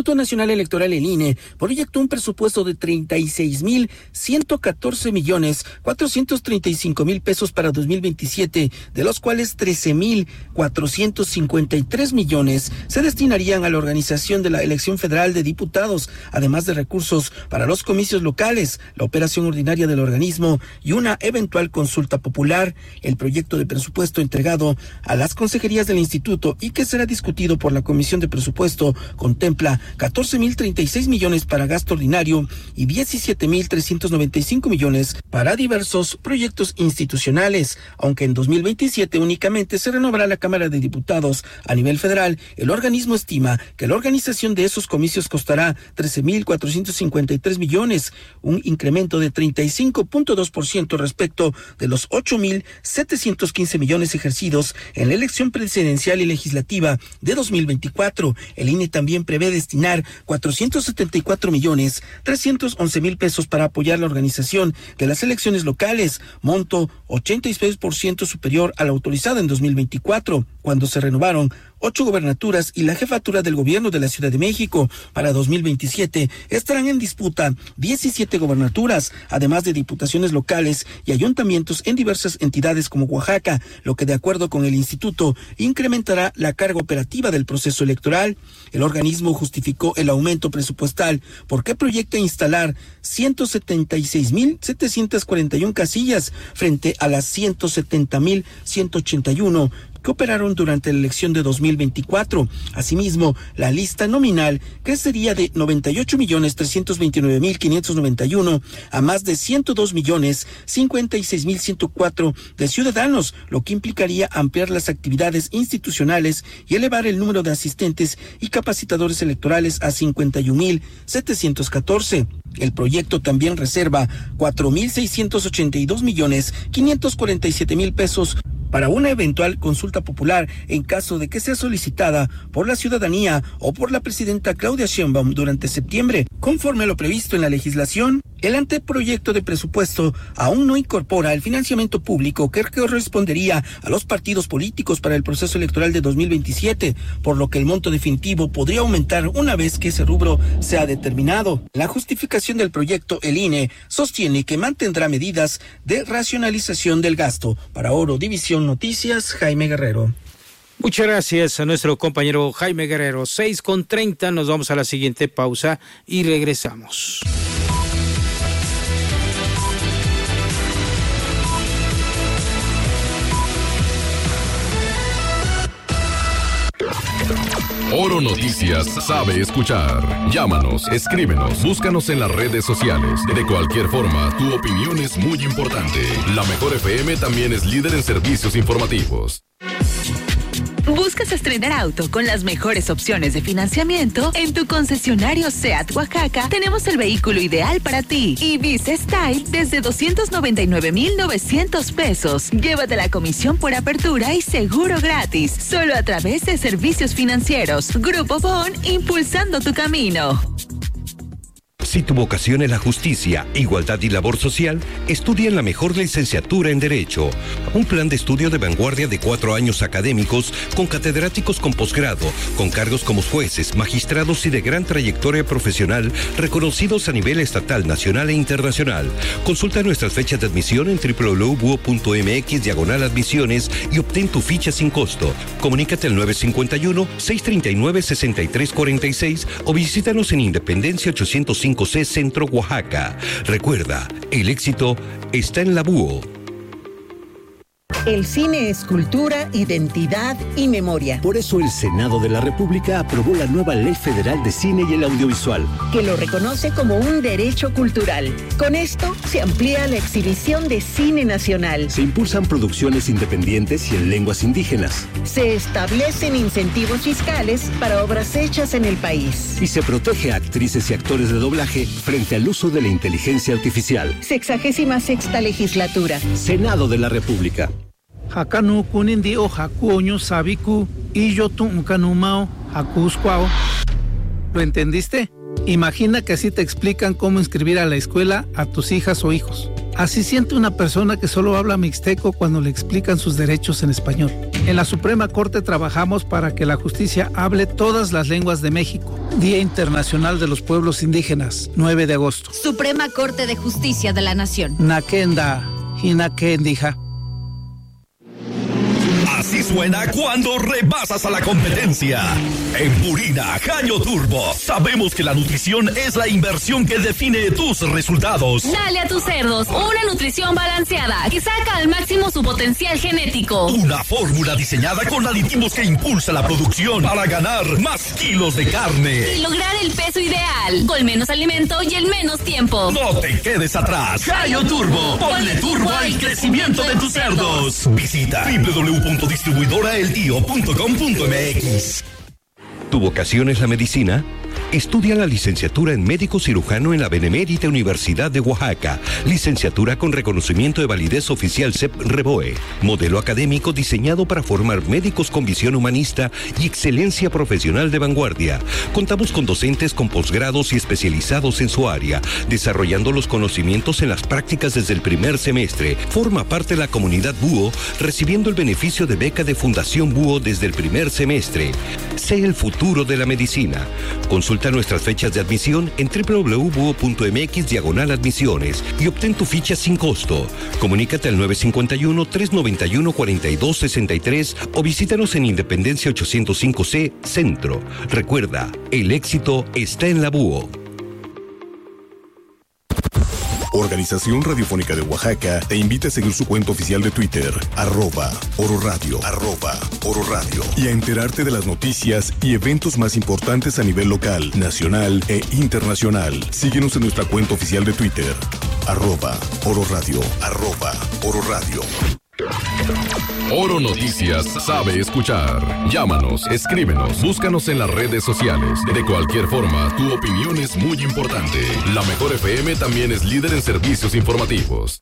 Instituto Nacional Electoral, el INE, proyectó un presupuesto de 36,114,435,000 pesos para 2027, de los cuales 13,453 millones se destinarían a la organización de la elección federal de diputados, además de recursos para los comicios locales, la operación ordinaria del organismo y una eventual consulta popular. El proyecto de presupuesto entregado a las consejerías del instituto y que será discutido por la Comisión de Presupuesto contempla 14,036 millones para gasto ordinario y 17,395 millones para diversos proyectos institucionales. Aunque en 2027 únicamente se renovará la Cámara de Diputados a nivel federal, el organismo estima que la organización de esos comicios costará 13,453 millones, un incremento de 35,2% respecto de los 8,715 millones ejercidos en la elección presidencial y legislativa de 2024. El INE también prevé destinar 474,311,000 pesos para apoyar la organización de las elecciones locales, monto 86% superior al autorizado en 2024, cuando se renovaron 8 gobernaturas y la jefatura del gobierno de la Ciudad de México. Para 2027 estarán en disputa 17 gobernaturas, además de diputaciones locales y ayuntamientos en diversas entidades como Oaxaca, lo que de acuerdo con el instituto incrementará la carga operativa del proceso electoral. El organismo justificó el aumento presupuestal porque proyecta instalar 176,741 casillas frente a las 170,181 que operaron durante la elección de 2024. Asimismo, la lista nominal crecería de 98,329,591 a más de 102,056,104 de ciudadanos, lo que implicaría ampliar las actividades institucionales y elevar el número de asistentes y capacitadores electorales a 51,714. El proyecto también reserva 4,682,547,000 pesos para una eventual consulta popular en caso de que sea solicitada por la ciudadanía o por la presidenta Claudia Sheinbaum durante septiembre. Conforme a lo previsto en la legislación, el anteproyecto de presupuesto aún no incorpora el financiamiento público que correspondería a los partidos políticos para el proceso electoral de 2027, por lo que el monto definitivo podría aumentar una vez que ese rubro sea determinado. La justificación del proyecto, el INE sostiene que mantendrá medidas de racionalización del gasto. Para Oro División Noticias, Jaime Guerrero. Muchas gracias a nuestro compañero Jaime Guerrero. 6:30, nos vamos a la siguiente pausa y regresamos. Oro Noticias sabe escuchar. Llámanos, escríbenos, búscanos en las redes sociales. De cualquier forma, tu opinión es muy importante. La Mejor FM también es líder en servicios informativos. ¿Buscas estrenar auto con las mejores opciones de financiamiento? En tu concesionario SEAT Oaxaca tenemos el vehículo ideal para ti. Ibiza Style desde 299,900 pesos. Llévate la comisión por apertura y seguro gratis. Solo a través de servicios financieros. Grupo Bon, impulsando tu camino. Si tu vocación es la justicia, igualdad y labor social, estudia en la mejor licenciatura en Derecho. Un plan de estudio de vanguardia de 4 años académicos con catedráticos con posgrado, con cargos como jueces, magistrados y de gran trayectoria profesional reconocidos a nivel estatal, nacional e internacional. Consulta nuestras fechas de admisión en www.buo.mx/admisiones y obtén tu ficha sin costo. Comunícate al 951-639-6346 o visítanos en Independencia 805C Centro, Oaxaca. Recuerda, el éxito está en la Búho. El cine es cultura, identidad y memoria. Por eso el Senado de la República aprobó la nueva Ley Federal de Cine y el Audiovisual, que lo reconoce como un derecho cultural. Con esto se amplía la exhibición de cine nacional. Se impulsan producciones independientes y en lenguas indígenas. Se establecen incentivos fiscales para obras hechas en el país. Y se protege a actrices y actores de doblaje frente al uso de la inteligencia artificial. 66ª legislatura. Senado de la República. Hakanu kunindi o hakuoño sabiku y yo tuncanumao hakuscuao. ¿Lo entendiste? Imagina que así te explican cómo inscribir a la escuela a tus hijas o hijos. Así siente una persona que solo habla mixteco cuando le explican sus derechos en español. En la Suprema Corte trabajamos para que la justicia hable todas las lenguas de México. Día Internacional de los Pueblos Indígenas, 9 de agosto. Suprema Corte de Justicia de la Nación. Nakenda, Hinakendija. Así suena cuando rebasas a la competencia. En Purina Caño Turbo sabemos que la nutrición es la inversión que define tus resultados. Dale a tus cerdos una nutrición balanceada que saca al máximo su potencial genético. Una fórmula diseñada con aditivos que impulsa la producción para ganar más kilos de carne y lograr el peso ideal, con menos alimento y en menos tiempo. No te quedes atrás. Caño Turbo, ponle turbo al crecimiento de tus cerdos. Visita www.distribuidoraeltio.com.mx. ¿Tu vocación es la medicina? Estudia la licenciatura en médico cirujano en la Benemérita Universidad de Oaxaca. Licenciatura con reconocimiento de validez oficial CEP-REBOE. Modelo académico diseñado para formar médicos con visión humanista y excelencia profesional de vanguardia. Contamos con docentes con posgrados y especializados en su área, desarrollando los conocimientos en las prácticas desde el primer semestre. Forma parte de la comunidad búho, recibiendo el beneficio de beca de Fundación Búho desde el primer semestre. Sé el futuro de la medicina. Consulta nuestras fechas de admisión en www.buo.mx/admisiones y obtén tu ficha sin costo. Comunícate al 951-391-4263 o visítanos en Independencia 805C Centro. Recuerda, el éxito está en la Búho. Organización Radiofónica de Oaxaca te invita a seguir su cuenta oficial de Twitter, @Oro Radio, @Oro Radio, y a enterarte de las noticias y eventos más importantes a nivel local, nacional e internacional. Síguenos en nuestra cuenta oficial de Twitter, @Oro Radio, @Oro Radio. Oro Noticias sabe escuchar. Llámanos, escríbenos, búscanos en las redes sociales. De cualquier forma, tu opinión es muy importante. La Mejor FM también es líder en servicios informativos.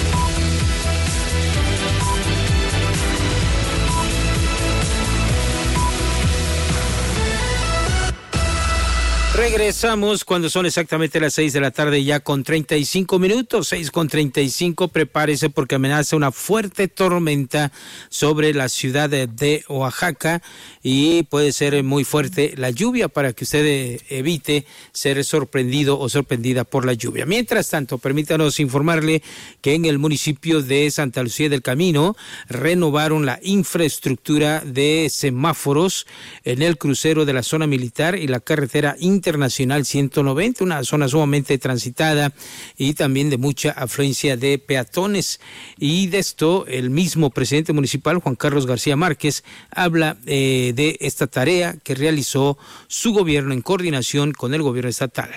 Regresamos cuando son exactamente las 6 de la tarde, ya con 35 minutos, 6:35. Prepárese porque amenaza una fuerte tormenta sobre la ciudad de Oaxaca y puede ser muy fuerte la lluvia para que usted evite ser sorprendido o sorprendida por la lluvia. Mientras tanto, permítanos informarle que en el municipio de Santa Lucía del Camino renovaron la infraestructura de semáforos en el crucero de la zona militar y la carretera internacional 190, una zona sumamente transitada y también de mucha afluencia de peatones. Y de esto el mismo presidente municipal, Juan Carlos García Márquez, habla de esta tarea que realizó su gobierno en coordinación con el gobierno estatal.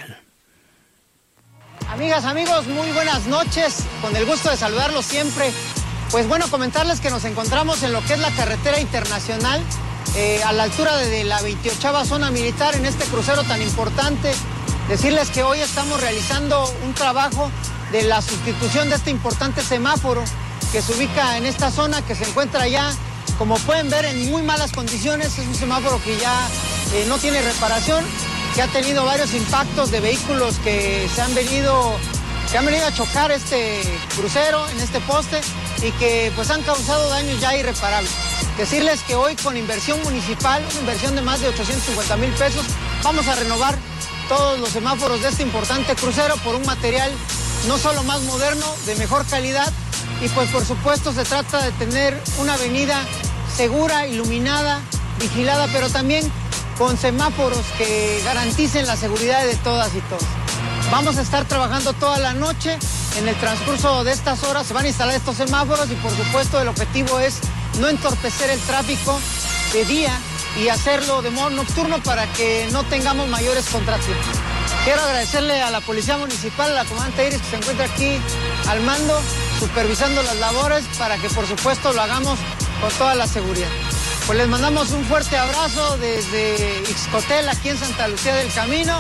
Amigas, amigos, muy buenas noches, con el gusto de saludarlos siempre. Pues bueno, comentarles que nos encontramos en lo que es la carretera internacional, a la altura de la 28ª zona militar, en este crucero tan importante. Decirles que hoy estamos realizando un trabajo de la sustitución de este importante semáforo que se ubica en esta zona, que se encuentra ya, como pueden ver, en muy malas condiciones. Es un semáforo que ya no tiene reparación, que ha tenido varios impactos de vehículos que han venido a chocar este crucero en este poste y que pues han causado daños ya irreparables. Decirles que hoy, con inversión municipal, una inversión de más de 850,000 pesos, vamos a renovar todos los semáforos de este importante crucero por un material no solo más moderno, de mejor calidad, y pues por supuesto se trata de tener una avenida segura, iluminada, vigilada, pero también con semáforos que garanticen la seguridad de todas y todos. Vamos a estar trabajando toda la noche. En el transcurso de estas horas se van a instalar estos semáforos y por supuesto el objetivo es no entorpecer el tráfico de día y hacerlo de modo nocturno para que no tengamos mayores contratiempos. Quiero agradecerle a la Policía Municipal, a la comandante Iris, que se encuentra aquí al mando, supervisando las labores para que por supuesto lo hagamos con toda la seguridad. Pues les mandamos un fuerte abrazo desde Ixcotel, aquí en Santa Lucía del Camino.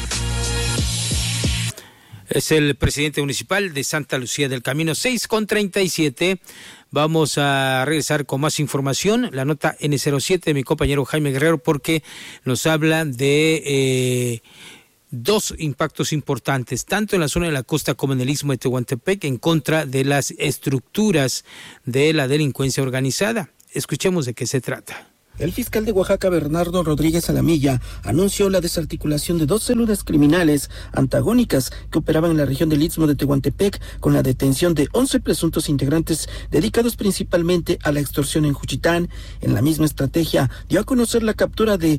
Es el presidente municipal de Santa Lucía del Camino. 6:37. Vamos a regresar con más información. La nota N07 de mi compañero Jaime Guerrero, porque nos habla de 2 impactos importantes, tanto en la zona de la costa como en el istmo de Tehuantepec, en contra de las estructuras de la delincuencia organizada. Escuchemos de qué se trata. El fiscal de Oaxaca, Bernardo Rodríguez Alamilla, anunció la desarticulación de 2 células criminales antagónicas que operaban en la región del Istmo de Tehuantepec, con la detención de 11 presuntos integrantes dedicados principalmente a la extorsión en Juchitán. En la misma estrategia, dio a conocer la captura de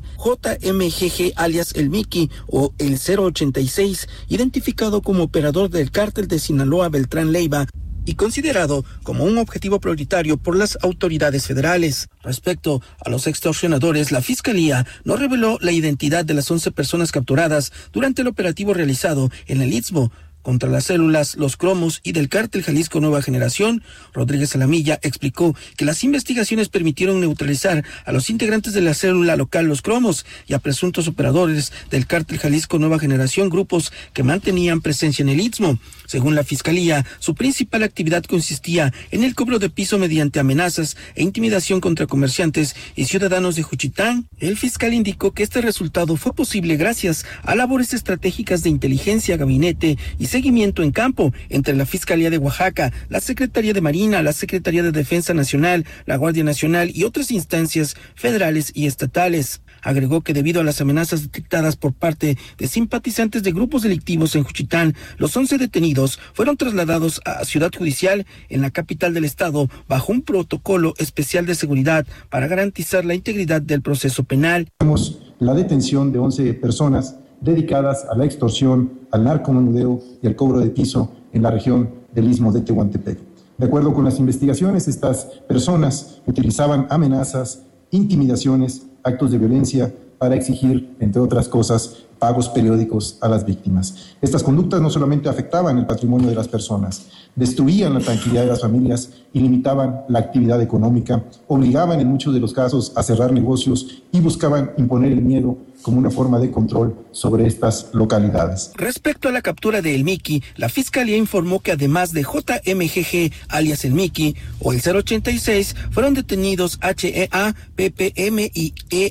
JMGG, alias El Miki, o el 086, identificado como operador del cártel de Sinaloa Beltrán Leiva, y considerado como un objetivo prioritario por las autoridades federales. Respecto a los extorsionadores, la Fiscalía no reveló la identidad de las 11 personas capturadas durante el operativo realizado en el Istmo contra las células Los Cromos y del cártel Jalisco Nueva Generación. Rodríguez Alamilla explicó que las investigaciones permitieron neutralizar a los integrantes de la célula local Los Cromos y a presuntos operadores del cártel Jalisco Nueva Generación, grupos que mantenían presencia en el Istmo. Según la Fiscalía, su principal actividad consistía en el cobro de piso mediante amenazas e intimidación contra comerciantes y ciudadanos de Juchitán. El fiscal indicó que este resultado fue posible gracias a labores estratégicas de inteligencia, gabinete y seguimiento en campo entre la Fiscalía de Oaxaca, la Secretaría de Marina, la Secretaría de Defensa Nacional, la Guardia Nacional y otras instancias federales y estatales. Agregó que debido a las amenazas detectadas por parte de simpatizantes de grupos delictivos en Juchitán, los 11 detenidos fueron trasladados a Ciudad Judicial en la capital del estado bajo un protocolo especial de seguridad para garantizar la integridad del proceso penal. Tenemos la detención de 11 personas dedicadas a la extorsión, al narcomenudeo y al cobro de piso en la región del Istmo de Tehuantepec. De acuerdo con las investigaciones, estas personas utilizaban amenazas, intimidaciones, actos de violencia para exigir, entre otras cosas, pagos periódicos a las víctimas. Estas conductas no solamente afectaban el patrimonio de las personas, destruían la tranquilidad de las familias y limitaban la actividad económica, obligaban en muchos de los casos a cerrar negocios y buscaban imponer el miedo como una forma de control sobre estas localidades. Respecto a la captura de El Miki, la Fiscalía informó que además de JMGG, alias El Miki, o el 086, fueron detenidos HEA, PPM y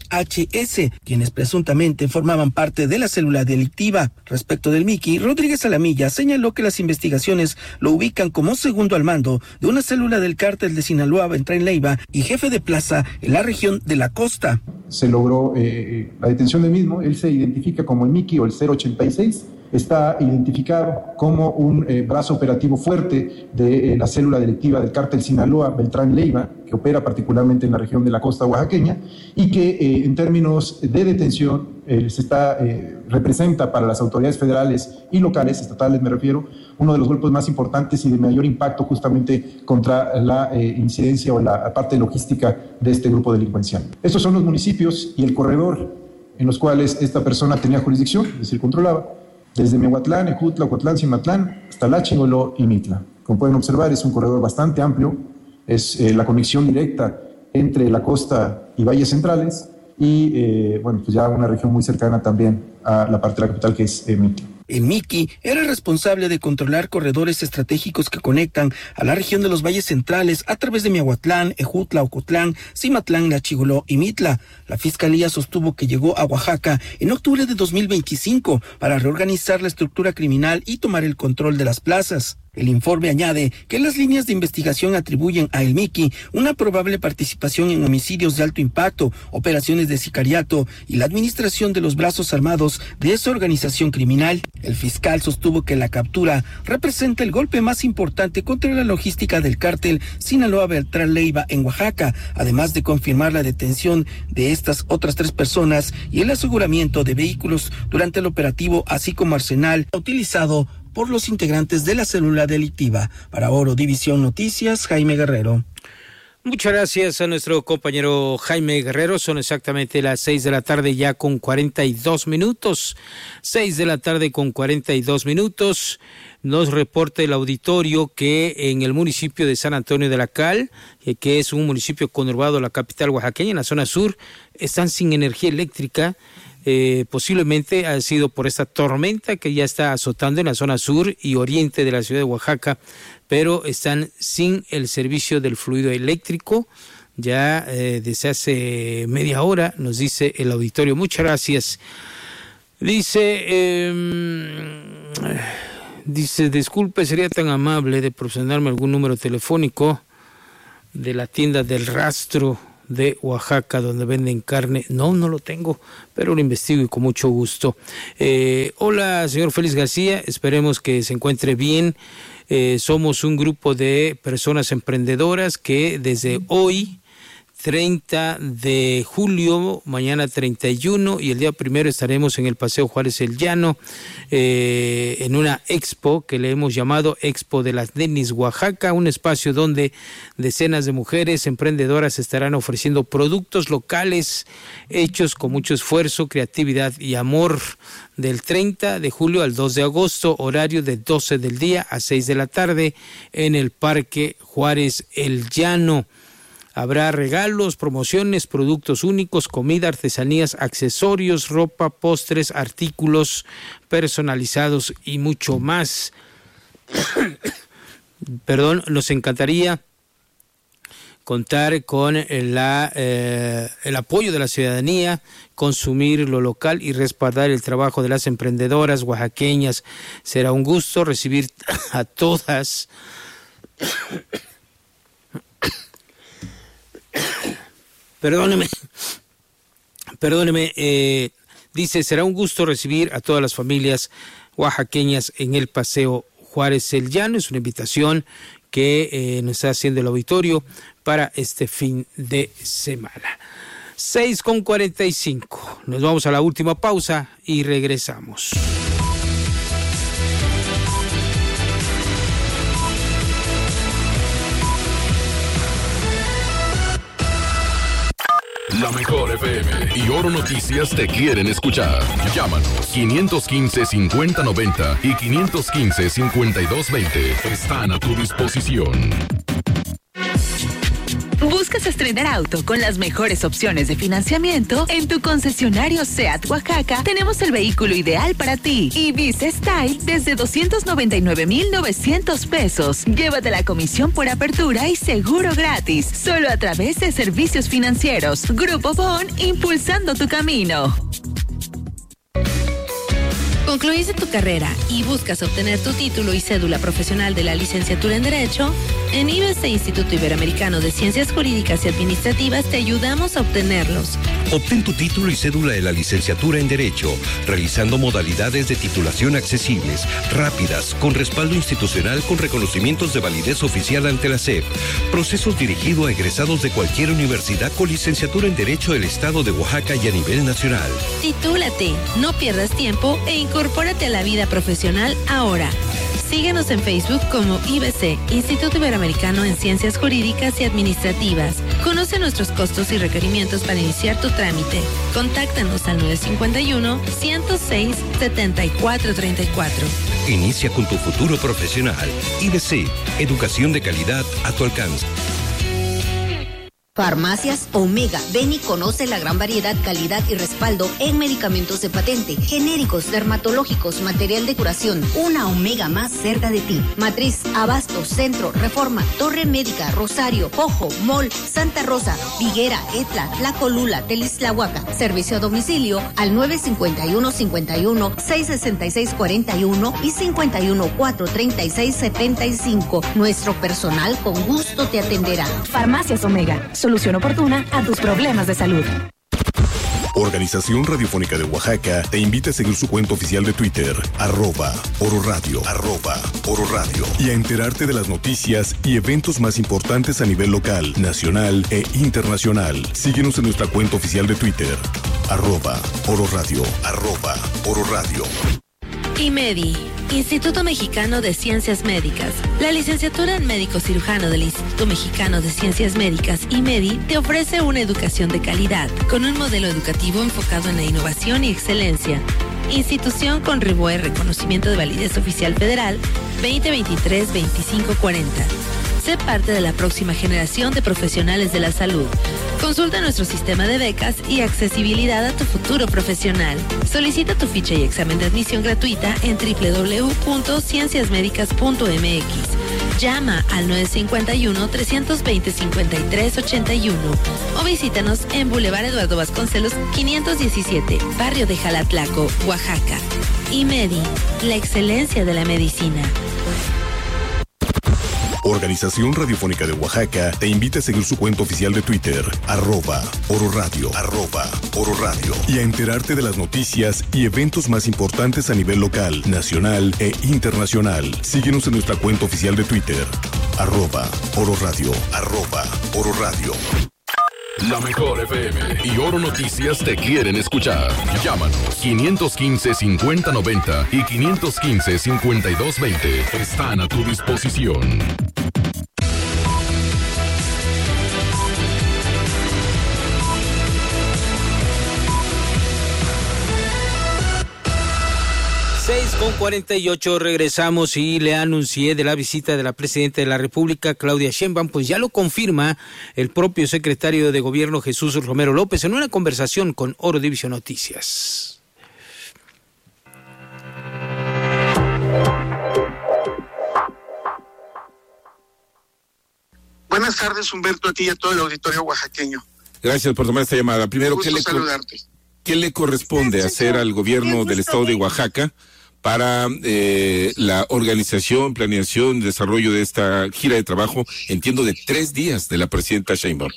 EHS, quienes presuntamente formaban parte de la célula delictiva. Respecto del Miki, Rodríguez Alamilla señaló que las investigaciones lo ubican como segundo al mando de una célula del cártel de Sinaloa Beltrán Leiva y jefe de plaza en la región de la costa. Se logró la detención del mismo. Él se identifica como el Miki o el 086, está identificado como un brazo operativo fuerte de la célula delictiva del cártel Sinaloa Beltrán Leiva, que opera particularmente en la región de la costa oaxaqueña y que en términos de detención representa para las autoridades federales y locales, estatales me refiero, uno de los grupos más importantes y de mayor impacto justamente contra la incidencia o la parte logística de este grupo delincuencial. Estos son los municipios y el corredor en los cuales esta persona tenía jurisdicción, es decir, controlaba, desde Miahuatlán, Ejutla, Ocotlán, Cimatlán, hasta Láchingoló y Mitla. Como pueden observar, es un corredor bastante amplio, es la conexión directa entre la costa y valles centrales y, pues ya una región muy cercana también a la parte de la capital que es Mitla. El Miki era responsable de controlar corredores estratégicos que conectan a la región de los valles centrales a través de Miahuatlán, Ejutla, Ocotlán, Cimatlán, Láchingoló y Mitla. La Fiscalía sostuvo que llegó a Oaxaca en octubre de 2025 para reorganizar la estructura criminal y tomar el control de las plazas. El informe añade que las líneas de investigación atribuyen a El Miki una probable participación en homicidios de alto impacto, operaciones de sicariato y la administración de los brazos armados de esa organización criminal. El fiscal sostuvo que la captura representa el golpe más importante contra la logística del cártel Sinaloa Beltrán Leiva en Oaxaca, además de confirmar la detención de estas otras 3 personas y el aseguramiento de vehículos durante el operativo, así como arsenal utilizado por los integrantes de la célula delictiva. Para Oro División Noticias, Jaime Guerrero. Muchas gracias a nuestro compañero Jaime Guerrero. Son exactamente las 6 de la tarde ya con 42 minutos. 6 de la tarde con 42 minutos. Nos reporta el auditorio que en el municipio de San Antonio de la Cal, que es un municipio conurbado de la capital oaxaqueña, en la zona sur, están sin energía eléctrica. Posiblemente ha sido por esta tormenta que ya está azotando en la zona sur y oriente de la ciudad de Oaxaca, pero están sin el servicio del fluido eléctrico ya desde hace media hora, nos dice el auditorio. Muchas gracias. Dice, disculpe, sería tan amable de proporcionarme algún número telefónico de la tienda del Rastro de Oaxaca, donde venden carne. No lo tengo, pero lo investigo y con mucho gusto. Hola, señor Félix García, esperemos que se encuentre bien. Somos un grupo de personas emprendedoras que desde hoy, 30 de julio, mañana 31 y el día 1 estaremos en el Paseo Juárez El Llano en una expo que le hemos llamado Expo de las Nenis Oaxaca, un espacio donde decenas de mujeres emprendedoras estarán ofreciendo productos locales hechos con mucho esfuerzo, creatividad y amor. Del 30 de julio al 2 de agosto, horario de 12 del día a 6 de la tarde en el Parque Juárez El Llano. Habrá regalos, promociones, productos únicos, comida, artesanías, accesorios, ropa, postres, artículos personalizados y mucho más. Nos encantaría contar con el apoyo de la ciudadanía, consumir lo local y respaldar el trabajo de las emprendedoras oaxaqueñas. Será un gusto recibir a todas. Perdóneme, dice, será un gusto recibir a todas las familias oaxaqueñas en el Paseo Juárez El Llano. Es una invitación que nos está haciendo el auditorio para este fin de semana. 6:45. Nos vamos a la última pausa y regresamos. La mejor FM y Oro Noticias te quieren escuchar. Llámanos 515-5090 y 515-5220. Están a tu disposición. ¿Buscas estrenar auto con las mejores opciones de financiamiento? En tu concesionario SEAT Oaxaca tenemos el vehículo ideal para ti. Ibiza Style desde 299,900 pesos. Llévate la comisión por apertura y seguro gratis. Solo a través de servicios financieros. Grupo Bon, impulsando tu camino. ¿Concluiste tu carrera y buscas obtener tu título y cédula profesional de la licenciatura en Derecho? En IBC Instituto Iberoamericano de Ciencias Jurídicas y Administrativas te ayudamos a obtenerlos. Obtén tu título y cédula de la licenciatura en Derecho, realizando modalidades de titulación accesibles, rápidas, con respaldo institucional con reconocimientos de validez oficial ante la SEP. Procesos dirigidos a egresados de cualquier universidad con licenciatura en Derecho del Estado de Oaxaca y a nivel nacional. Titúlate, no pierdas tiempo e incorpórate a la vida profesional ahora. Síguenos en Facebook como IBC, Instituto Iberoamericano en Ciencias Jurídicas y Administrativas. Conoce nuestros costos y requerimientos para iniciar tu trámite. Contáctanos al 951-106-7434. Inicia con tu futuro profesional. IBC, educación de calidad a tu alcance. Farmacias Omega. Ven y conoce la gran variedad, calidad y respaldo en medicamentos de patente, genéricos, dermatológicos, material de curación. Una Omega más cerca de ti. Matriz, Abasto, Centro, Reforma, Torre Médica, Rosario, Ojo, Mall, Santa Rosa, Viguera, Etla, La Colula, Telisláhuaca. Servicio a domicilio al 951-666-41 y 51-436-75. Nuestro personal con gusto te atenderá. Farmacias Omega. Solución oportuna a tus problemas de salud. Organización Radiofónica de Oaxaca te invita a seguir su cuenta oficial de Twitter, @Oro Radio, @Oro Radio, y a enterarte de las noticias y eventos más importantes a nivel local, nacional e internacional. Síguenos en nuestra cuenta oficial de Twitter, @Oro Radio, @Oro Radio. IMEDI, Instituto Mexicano de Ciencias Médicas. La licenciatura en médico cirujano del Instituto Mexicano de Ciencias Médicas, IMEDI, te ofrece una educación de calidad, con un modelo educativo enfocado en la innovación y excelencia. Institución con RIBOE, reconocimiento de validez oficial federal, 2023-2540. Sé parte de la próxima generación de profesionales de la salud. Consulta nuestro sistema de becas y accesibilidad a tu futuro profesional. Solicita tu ficha y examen de admisión gratuita en www.cienciasmedicas.mx. Llama al 951-320-5381 o visítanos en Boulevard Eduardo Vasconcelos 517, Barrio de Jalatlaco, Oaxaca. IMEDI, la excelencia de la medicina. Organización Radiofónica de Oaxaca te invita a seguir su cuenta oficial de Twitter, @Oro Radio, @Oro Radio, y a enterarte de las noticias y eventos más importantes a nivel local, nacional e internacional. Síguenos en nuestra cuenta oficial de Twitter, @Oro Radio, @Oro Radio. La mejor FM y Oro Noticias te quieren escuchar. Llámanos 515-5090 y 515-5220. Están a tu disposición. Con 48 regresamos y le anuncié de la visita de la presidenta de la República, Claudia Sheinbaum, pues ya lo confirma el propio secretario de Gobierno, Jesús Romero López, en una conversación con Oro División Noticias. Buenas tardes, Humberto, a ti y a todo el auditorio oaxaqueño. Gracias por tomar esta llamada. Primero, saludarte. ¿Qué le corresponde hacer al gobierno del estado de Oaxaca para la organización, planeación, desarrollo de esta gira de trabajo, entiendo, de 3 días de la presidenta Sheinbaum?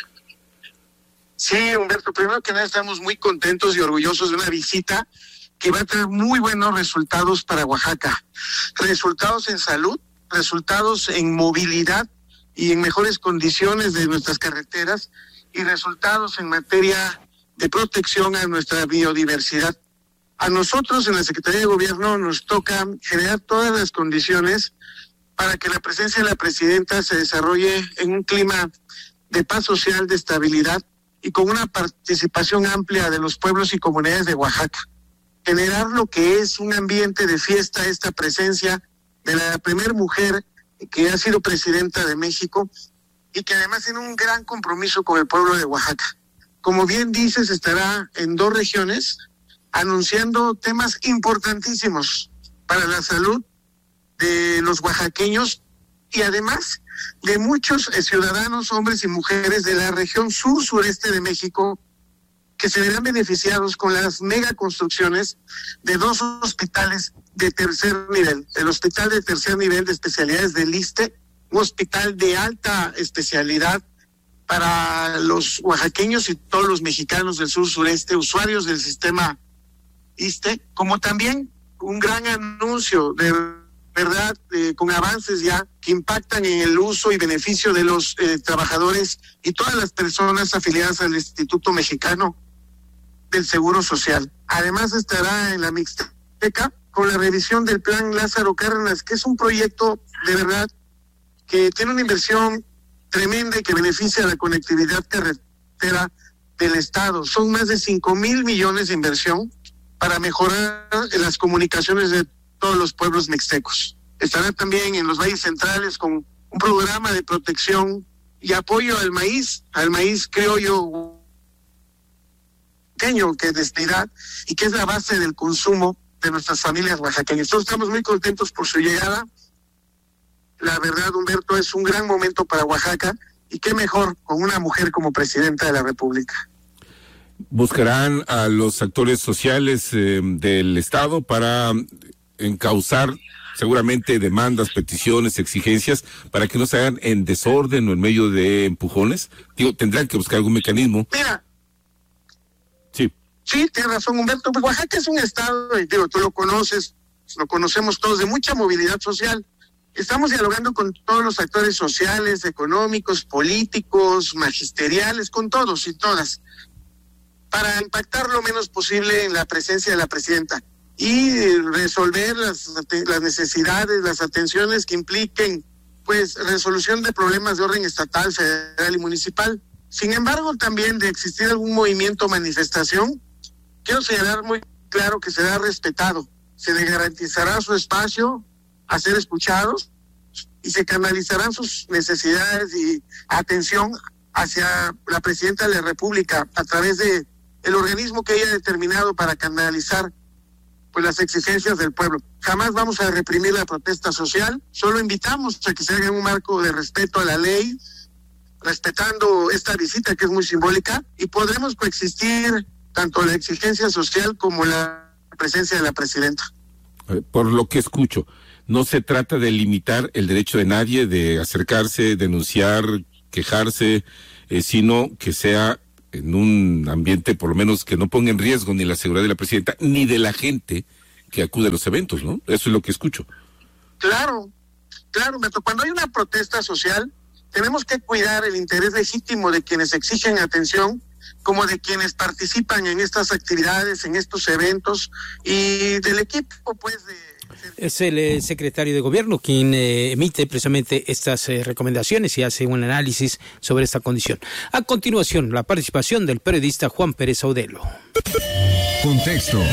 Sí, Humberto, primero que nada estamos muy contentos y orgullosos de una visita que va a traer muy buenos resultados para Oaxaca. Resultados en salud, resultados en movilidad y en mejores condiciones de nuestras carreteras, y resultados en materia de protección a nuestra biodiversidad. A nosotros en la Secretaría de Gobierno nos toca generar todas las condiciones para que la presencia de la presidenta se desarrolle en un clima de paz social, de estabilidad y con una participación amplia de los pueblos y comunidades de Oaxaca. Generar lo que es un ambiente de fiesta, esta presencia de la primera mujer que ha sido presidenta de México y que además tiene un gran compromiso con el pueblo de Oaxaca. Como bien dices, estará en 2 regiones anunciando temas importantísimos para la salud de los oaxaqueños y además de muchos ciudadanos, hombres y mujeres de la región sur-sureste de México, que se verán beneficiados con las megaconstrucciones de 2 hospitales de tercer nivel. El hospital de tercer nivel de especialidades del ISSSTE, un hospital de alta especialidad para los oaxaqueños y todos los mexicanos del sur-sureste, usuarios del sistema ISSSTE, como también un gran anuncio de verdad con avances ya que impactan en el uso y beneficio de los trabajadores y todas las personas afiliadas al Instituto Mexicano del Seguro Social. Además estará en la Mixteca con la revisión del Plan Lázaro Cárdenas, que es un proyecto de verdad que tiene una inversión tremenda y que beneficia a la conectividad carretera del Estado. Son más de 5,000 millones de inversión para mejorar las comunicaciones de todos los pueblos mixtecos. Estará también en los valles centrales con un programa de protección y apoyo al maíz criollo pequeño, que es destinidad y que es la base del consumo de nuestras familias oaxaqueñas. Todos estamos muy contentos por su llegada. La verdad, Humberto, es un gran momento para Oaxaca y qué mejor con una mujer como presidenta de la República. ¿Buscarán a los actores sociales del Estado para encauzar seguramente demandas, peticiones, exigencias, para que no se hagan en desorden o en medio de empujones? Digo, tendrán que buscar algún mecanismo. Mira. Sí, tienes razón, Humberto. Oaxaca es un estado, y digo, tú lo conoces, lo conocemos todos, de mucha movilidad social. Estamos dialogando con todos los actores sociales, económicos, políticos, magisteriales, con todos y todas, para impactar lo menos posible en la presencia de la presidenta y resolver las necesidades, las atenciones que impliquen, pues, resolución de problemas de orden estatal, federal y municipal. Sin embargo, también de existir algún movimiento o manifestación, quiero señalar muy claro que será respetado, se le garantizará su espacio a ser escuchados y se canalizarán sus necesidades y atención hacia la presidenta de la República a través de el organismo que haya determinado para canalizar pues las exigencias del pueblo. Jamás vamos a reprimir la protesta social, solo invitamos a que se haga un marco de respeto a la ley, respetando esta visita que es muy simbólica, y podremos coexistir tanto la exigencia social como la presencia de la presidenta. Por lo que escucho, no se trata de limitar el derecho de nadie de acercarse, denunciar, quejarse, sino que sea en un ambiente por lo menos que no ponga en riesgo ni la seguridad de la presidenta ni de la gente que acude a los eventos, ¿no? Eso es lo que escucho. Claro, Beto, cuando hay una protesta social, tenemos que cuidar el interés legítimo de quienes exigen atención, como de quienes participan en estas actividades, en estos eventos, y del equipo, pues, Es el secretario de Gobierno quien emite precisamente estas recomendaciones y hace un análisis sobre esta condición. A continuación, la participación del periodista Juan Pérez Audelo. Contexto.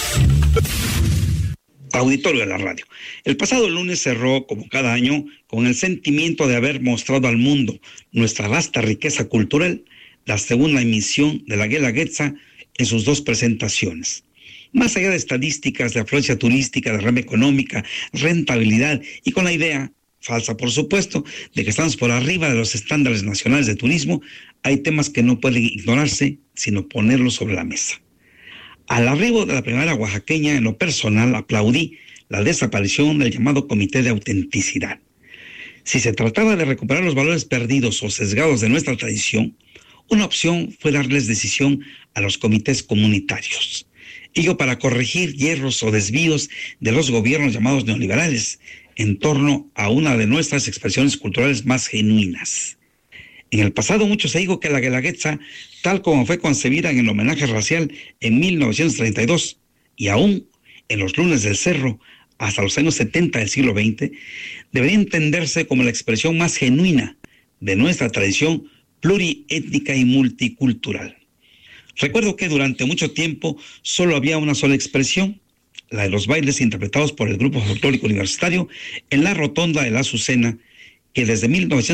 Auditorio de la radio. El pasado lunes cerró, como cada año, con el sentimiento de haber mostrado al mundo nuestra vasta riqueza cultural, la segunda emisión de la Guelaguetza en sus 2 presentaciones. Más allá de estadísticas de afluencia turística, derrama económica, rentabilidad y con la idea, falsa por supuesto, de que estamos por arriba de los estándares nacionales de turismo, hay temas que no pueden ignorarse, sino ponerlos sobre la mesa. Al arribo de la primavera oaxaqueña, en lo personal, aplaudí la desaparición del llamado Comité de Autenticidad. Si se trataba de recuperar los valores perdidos o sesgados de nuestra tradición, una opción fue darles decisión a los comités comunitarios. Ello para corregir hierros o desvíos de los gobiernos llamados neoliberales en torno a una de nuestras expresiones culturales más genuinas. En el pasado mucho se dijo que la Guelaguetza, tal como fue concebida en el homenaje racial en 1932 y aún en los lunes del cerro hasta los años 70 del siglo XX, debería entenderse como la expresión más genuina de nuestra tradición pluriétnica y multicultural. Recuerdo que durante mucho tiempo solo había una sola expresión, la de los bailes interpretados por el Grupo Folclórico Universitario en la Rotonda de la Azucena, que desde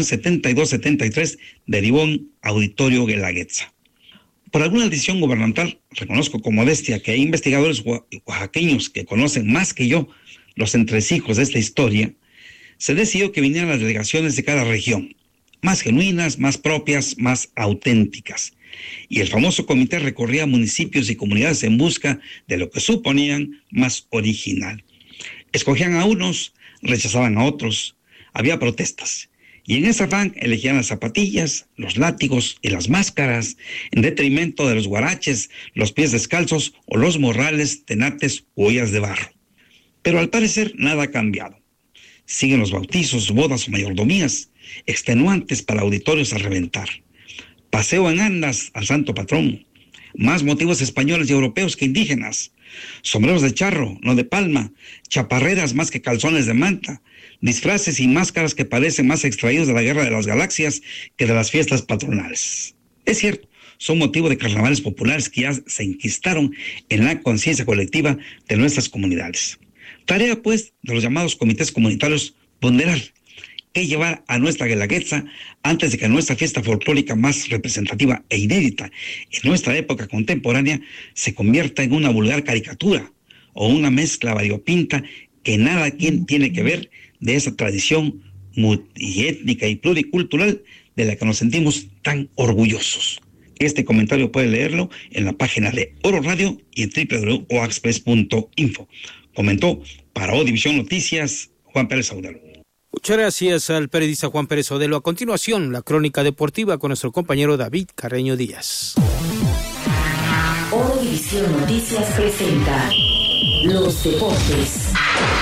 1972-73 derivó en Auditorio Guelaguetza. Por alguna decisión gubernamental, reconozco con modestia que hay investigadores oaxaqueños que conocen más que yo los entresijos de esta historia, se decidió que vinieran las delegaciones de cada región, más genuinas, más propias, más auténticas. Y el famoso comité recorría municipios y comunidades en busca de lo que suponían más original. Escogían a unos, rechazaban a otros, había protestas. Y en ese afán elegían las zapatillas, los látigos y las máscaras, en detrimento de los guaraches, los pies descalzos o los morrales, tenates u ollas de barro. Pero al parecer nada ha cambiado. Siguen los bautizos, bodas o mayordomías, extenuantes para auditorios a reventar. Paseo en andas al santo patrón, más motivos españoles y europeos que indígenas, sombreros de charro, no de palma, chaparreras más que calzones de manta, disfraces y máscaras que parecen más extraídos de la Guerra de las Galaxias que de las fiestas patronales. Es cierto, son motivo de carnavales populares que ya se enquistaron en la conciencia colectiva de nuestras comunidades. Tarea, pues, de los llamados comités comunitarios ponderar qué llevar a nuestra Guelaguetza antes de que nuestra fiesta folclórica más representativa e inédita en nuestra época contemporánea se convierta en una vulgar caricatura o una mezcla variopinta que nada tiene que ver de esa tradición multiétnica y pluricultural de la que nos sentimos tan orgullosos. Este comentario puede leerlo en la página de Oro Radio y en www.oaxpress.info. Comentó para Odivisión Noticias Juan Pérez Audelo. Muchas gracias al periodista Juan Pérez Audelo. A continuación, la crónica deportiva con nuestro compañero David Carreño Díaz. Odivisión Noticias presenta los deportes.